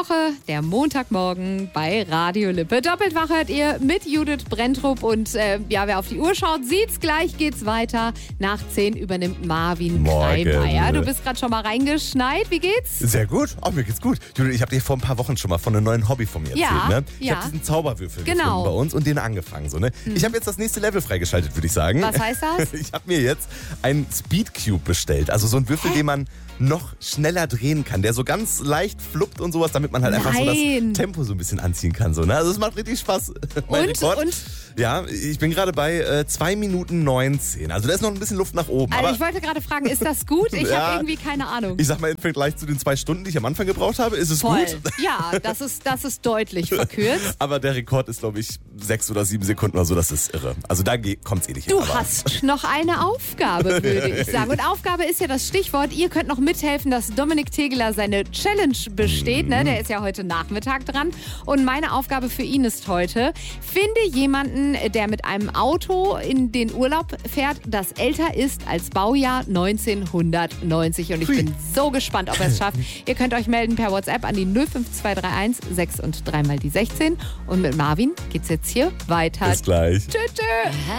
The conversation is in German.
Woche, der Montagmorgen bei Radio Lippe. Doppelt wach hört ihr mit Judith Brenntrup. Und wer auf die Uhr schaut, sieht's gleich, geht's weiter. Nach 10 übernimmt Marvin Kleinmeier. Du bist gerade schon mal reingeschneit. Wie geht's? Sehr gut. Mir geht's gut. Judith, ich habe dir vor ein paar Wochen schon mal von einem neuen Hobby von mir erzählt. Ne? Ich habe diesen Zauberwürfel gefunden bei uns und den angefangen. So, ne? Ich habe jetzt das nächste Level freigeschaltet, würde ich sagen. Was heißt das? Ich habe mir jetzt einen Speed Cube bestellt. Also so einen Würfel, den man noch schneller drehen kann, der so ganz leicht fluppt und sowas, damit man halt einfach so das Tempo so ein bisschen anziehen kann. So, ne? Also es macht richtig Spaß. Mein Rekord. Und? Ja, ich bin gerade bei 2 Minuten 19. Also da ist noch ein bisschen Luft nach oben. Also ich wollte gerade fragen, ist das gut? Ich habe irgendwie keine Ahnung. Ich sag mal, im Vergleich zu den 2 Stunden, die ich am Anfang gebraucht habe, ist es gut. Ja, das ist deutlich verkürzt. Aber der Rekord ist, glaube ich, 6 oder 7 Sekunden oder so. Das ist irre. Also da kommt es eh nicht hin. Du hast noch eine Aufgabe, würde ich sagen. Und Aufgabe ist ja das Stichwort. Ihr könnt noch mithelfen, dass Dominik Tegeler seine Challenge besteht. Ne? Der ist ja heute Nachmittag dran. Und meine Aufgabe für ihn ist heute, finde jemanden, der mit einem Auto in den Urlaub fährt, das älter ist als Baujahr 1990. Und ich bin so gespannt, ob er es schafft. Ihr könnt euch melden per WhatsApp an die 05231 6 und 3 mal die 16. Und mit Marvin geht's jetzt hier weiter. Bis gleich. Tschüss.